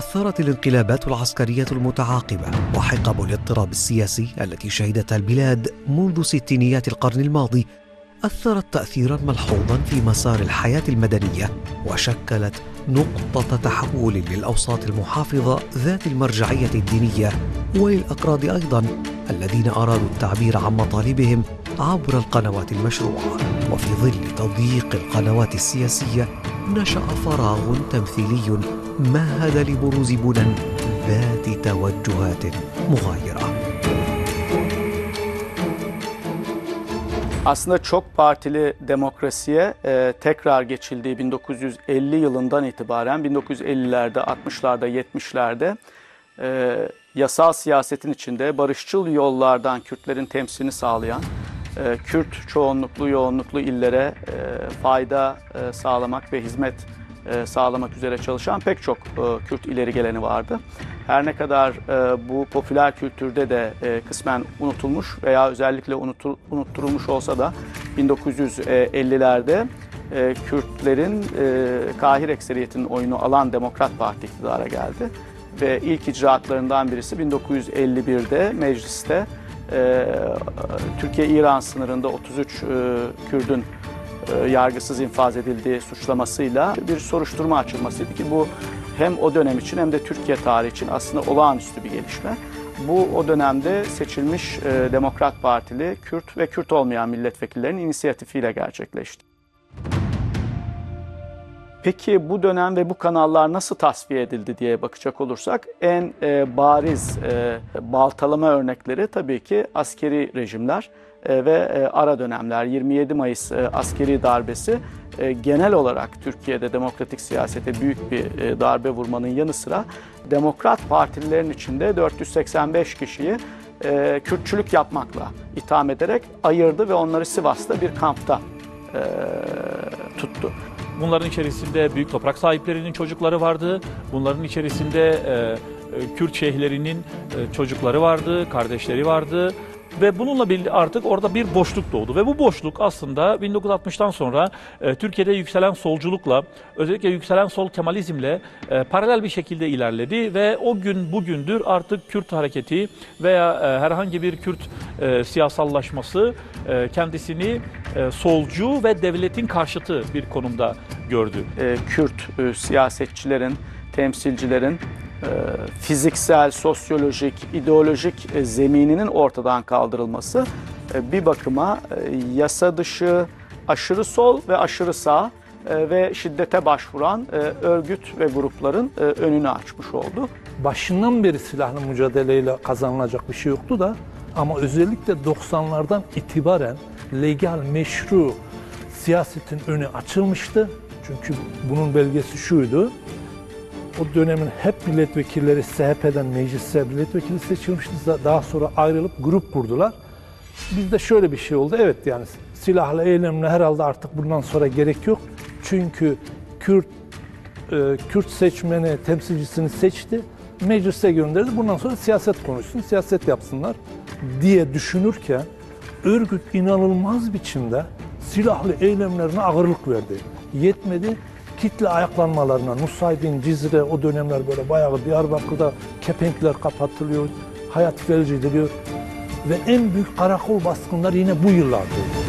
أثرت الانقلابات العسكرية المتعاقبة وحقب الاضطراب السياسي التي شهدتها البلاد منذ ستينيات القرن الماضي أثرت تأثيراً ملحوظاً في مسار الحياة المدنية، وشكلت نقطة تحول للأوساط المحافظة ذات المرجعية الدينية وللأكراد أيضاً الذين أرادوا التعبير عن مطالبهم عبر القنوات المشروعة. وفي ظل تضييق القنوات السياسية نشأ فراغ تمثيلي مهد لبروز بنى ذات توجهات مغايرة. Aslında çok partili demokrasiye tekrar geçildiği 1950 yılından itibaren 1950'lerde, 60'larda, 70'lerde yasal siyasetin içinde barışçıl yollardan Kürtlerin temsilini sağlayan, Kürt çoğunluklu, yoğunluklu illere fayda sağlamak ve hizmet sağlamak üzere çalışan pek çok Kürt ileri geleni vardı. Her ne kadar bu popüler kültürde de kısmen unutulmuş veya özellikle unutturulmuş olsa da 1950'lerde Kürtlerin kahir ekseriyetinin oyunu alan Demokrat Parti iktidara geldi. Ve ilk icraatlarından birisi 1951'de mecliste Türkiye-İran sınırında 33 Kürt'ün yargısız infaz edildiği suçlamasıyla bir soruşturma açılmasıydı ki bu hem o dönem için hem de Türkiye tarihi için aslında olağanüstü bir gelişme. Bu o dönemde seçilmiş Demokrat Partili Kürt ve Kürt olmayan milletvekillerinin inisiyatifiyle gerçekleşti. Peki bu dönem ve bu kanallar nasıl tasfiye edildi diye bakacak olursak en bariz baltalama örnekleri tabii ki askeri rejimler ve ara dönemler. 27 Mayıs askeri darbesi genel olarak Türkiye'de demokratik siyasete büyük bir darbe vurmanın yanı sıra Demokrat Partililerin içinde 485 kişiyi Kürtçülük yapmakla itham ederek ayırdı ve onları Sivas'ta bir kampta tuttu. Bunların içerisinde büyük toprak sahiplerinin çocukları vardı. Bunların içerisinde Kürt şeyhlerinin çocukları vardı, kardeşleri vardı. Ve bununla birlikte artık orada bir boşluk doğdu. Ve bu boşluk aslında 1960'tan sonra Türkiye'de yükselen solculukla, özellikle yükselen sol Kemalizmle paralel bir şekilde ilerledi. Ve o gün bugündür artık Kürt hareketi veya herhangi bir Kürt siyasallaşması kendisini solcu ve devletin karşıtı bir konumda gördü. Kürt siyasetçilerin, temsilcilerin fiziksel, sosyolojik, ideolojik zemininin ortadan kaldırılması bir bakıma yasa dışı, aşırı sol ve aşırı sağ ve şiddete başvuran örgüt ve grupların önünü açmış oldu. Başından beri silahlı mücadeleyle kazanılacak bir şey yoktu da ama özellikle 90'lardan itibaren legal, meşru siyasetin önü açılmıştı. Çünkü bunun belgesi şuydu. O dönemin hep milletvekilleri CHP'den meclise milletvekili seçilmişti. Daha sonra ayrılıp grup kurdular. Bizde şöyle bir şey oldu. Evet yani silahlı eylemle herhalde artık bundan sonra gerek yok. Çünkü Kürt seçmeni temsilcisini seçti. Meclise gönderdi. Bundan sonra siyaset konuşsun, siyaset yapsınlar diye düşünürken örgüt inanılmaz biçimde silahlı eylemlerine ağırlık verdi. Yetmedi. Kitle ayaklanmalarına, Nusaybin, Cizre o dönemler böyle bayağı Diyarbakır'da kepenkler kapatılıyor, hayat felç ediliyor ve en büyük karakol baskınlar yine bu yıllarda oldu.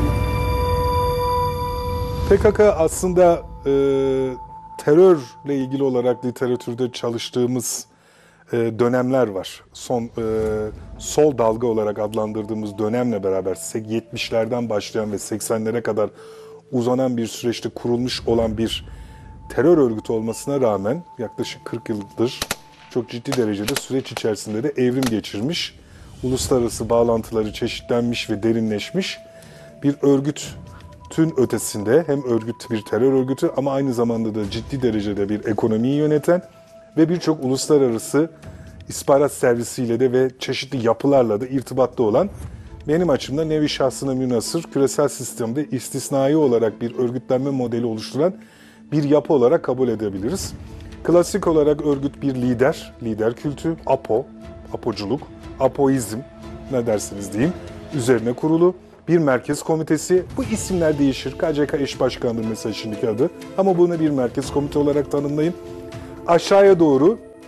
PKK aslında terörle ilgili olarak literatürde çalıştığımız dönemler var. Sol dalga olarak adlandırdığımız dönemle beraber 70'lerden başlayan ve 80'lere kadar uzanan bir süreçte kurulmuş olan bir terör örgütü olmasına rağmen yaklaşık 40 yıldır çok ciddi derecede süreç içerisinde de evrim geçirmiş, uluslararası bağlantıları çeşitlenmiş ve derinleşmiş bir örgütün ötesinde hem örgüt bir terör örgütü ama aynı zamanda da ciddi derecede bir ekonomiyi yöneten ve birçok uluslararası istihbarat servisiyle de ve çeşitli yapılarla da irtibatta olan, benim açımdan nevi şahsına münhasır, küresel sistemde istisnai olarak bir örgütlenme modeli oluşturan bir yapı olarak kabul edebiliriz. Klasik olarak örgüt bir lider kültü, apoculuk, apoizm ne dersiniz diyeyim, üzerine kurulu bir merkez komitesi. Bu isimler değişir. KCK eş başkanıdır mesela şimdiki adı ama bunu bir merkez komite olarak tanımlayın. Aşağıya doğru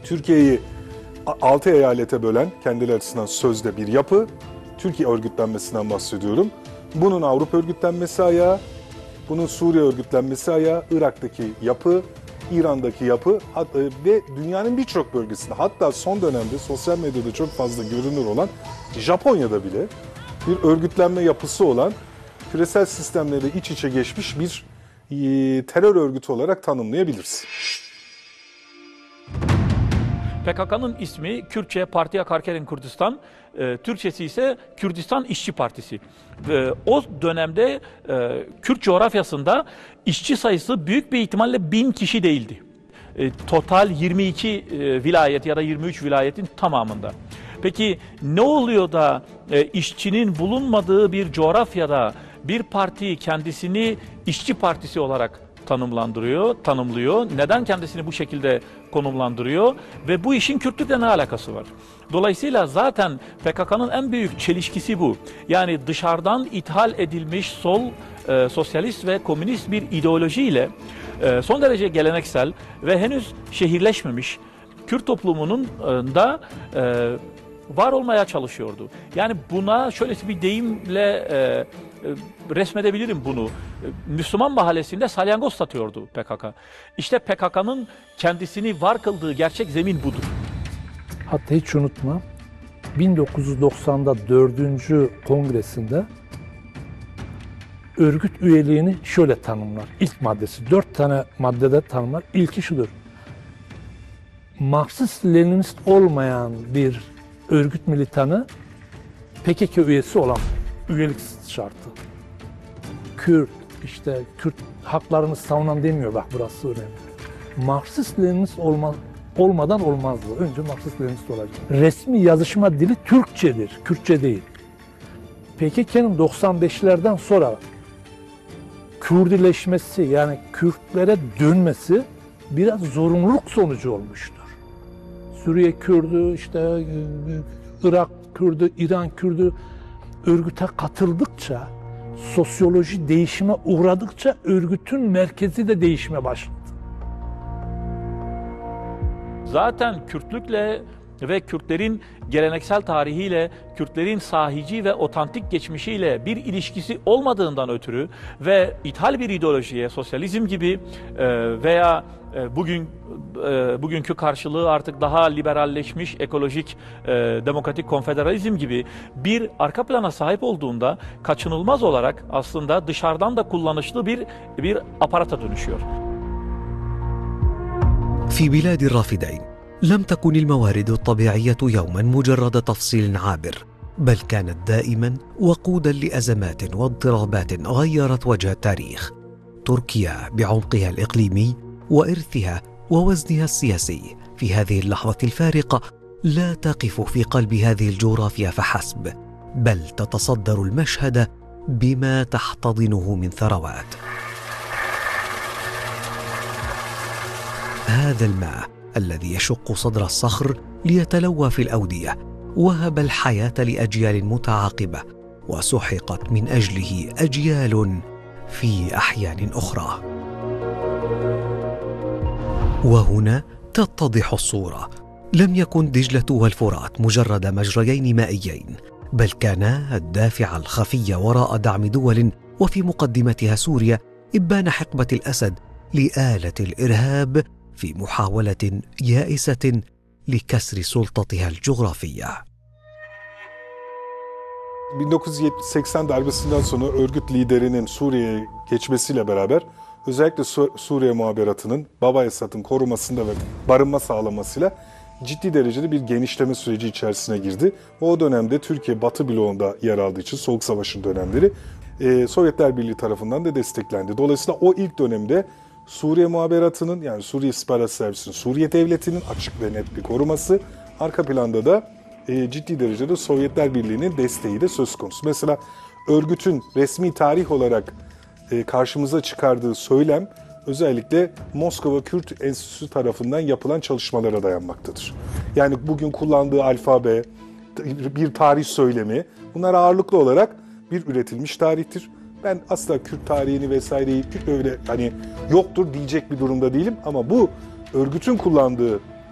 Türkiye'yi 6 eyalete bölen, kendileri açısından sözde bir yapı, Türkiye örgütlenmesinden bahsediyorum. Bunun Avrupa örgütlenmesi ayağı, bunun Suriye örgütlenmesi ayağı, Irak'taki yapı, İran'daki yapı ve dünyanın birçok bölgesinde, hatta son dönemde sosyal medyada çok fazla görünür olan Japonya'da bile bir örgütlenme yapısı olan, küresel sistemlerle iç içe geçmiş bir terör örgütü olarak tanımlayabiliriz. PKK'nın ismi Kürtçe Partiya Karkerin Kürdistan, Türkçesi ise Kürdistan İşçi Partisi. O dönemde Kürt coğrafyasında işçi sayısı büyük bir ihtimalle 1000 kişi değildi. Total 22 vilayet ya da 23 vilayetin tamamında. Peki ne oluyor da işçinin bulunmadığı bir coğrafyada bir parti kendisini işçi partisi olarak tanımlıyor? Neden kendisini bu şekilde konumlandırıyor? Ve bu işin Kürtlükle ne alakası var? Dolayısıyla zaten PKK'nın en büyük çelişkisi bu. Yani dışarıdan ithal edilmiş sol, sosyalist ve komünist bir ideolojiyle son derece geleneksel ve henüz şehirleşmemiş Kürt toplumunun da var olmaya çalışıyordu. Yani buna şöyle bir deyimle resmedebilirim bunu. Müslüman mahallesinde salyangoz satıyordu PKK. İşte PKK'nın kendisini var kıldığı gerçek zemin budur. Hatta hiç unutma, 1990'da 4. kongresinde örgüt üyeliğini şöyle tanımlar. İlk maddesi, 4 tane maddede tanımlar. İlki şudur: Marksist-Leninist olmayan bir örgüt militanı PKK üyesi olan üyelik şartı. Kürt, işte Kürt haklarını savunan demiyor, bak burası önemli. Marksist-Leninist olmadan olmazdı. Önce Marksist-Leninist olacak. Resmi yazışma dili Türkçedir, Kürtçe değil. PKK'nın 95'lerden sonra Kürdileşmesi, yani Kürtlere dönmesi biraz zorunluluk sonucu olmuştur. Suriye Kürdü, işte Irak Kürdü, İran Kürdü örgüte katıldıkça, sosyoloji değişime uğradıkça örgütün merkezi de değişime başladı. Zaten Kürtlükle ve Kürtlerin geleneksel tarihiyle, Kürtlerin sahici ve otantik geçmişiyle bir ilişkisi olmadığından ötürü ve ithal bir ideolojiye, sosyalizm gibi veya bugünkü karşılığı artık daha liberalleşmiş, ekolojik, demokratik konfederalizm gibi bir arka plana sahip olduğunda kaçınılmaz olarak aslında dışarıdan da kullanışlı bir aparata dönüşüyor. في بلاد الرافدين لم تكن الموارد الطبيعية يوما مجرد تفصيل عابر، بل كانت دائما وقودا لأزمات واضطرابات غيرت وجه التاريخ. تركيا بعمقها الإقليمي وإرثها ووزنها السياسي في هذه اللحظة الفارقة لا تقف في قلب هذه الجغرافيا فحسب، بل تتصدر المشهد بما تحتضنه من ثروات. هذا الماء الذي يشق صدر الصخر ليتلوى في الأودية وهب الحياة لأجيال متعاقبة، وسحقت من أجله أجيال في أحيان أخرى. وهنا تتضح الصورة. لم يكن دجلة والفرات مجرد مجريين مائيين، بل كانا الدافع الخفي وراء دعم دول وفي مقدمتها سوريا إبان حقبة الأسد لآلة الإرهاب في محاولة يائسة لكسر سلطتها الجغرافية. 1980 darbesinden sonra örgüt liderinin Suriye'ye geçmesiyle beraber özellikle Suriye muhaberatının Baba Esad'ın korumasında ve barınma sağlamasıyla ciddi derecede bir genişleme süreci içerisine girdi. O dönemde Türkiye Batı bloğunda yer aldığı için Soğuk Savaş'ın dönemleri Sovyetler Birliği tarafından da desteklendi. Dolayısıyla o ilk dönemde Suriye muhaberatının, yani Suriye İstihbarat Servisi'nin, Suriye Devleti'nin açık ve net bir koruması, arka planda da ciddi derecede Sovyetler Birliği'nin desteği de söz konusu. Mesela örgütün resmi tarih olarak karşımıza çıkardığı söylem özellikle Moskova Kürt Enstitüsü tarafından yapılan çalışmalara dayanmaktadır. Yani bugün kullandığı alfabe, bir tarih söylemi, bunlar ağırlıklı olarak bir üretilmiş tarihtir. Ben asla Kürt tarihini vesaireyi öyle hani yoktur diyecek bir durumda değilim ama bu örgütün kullandığı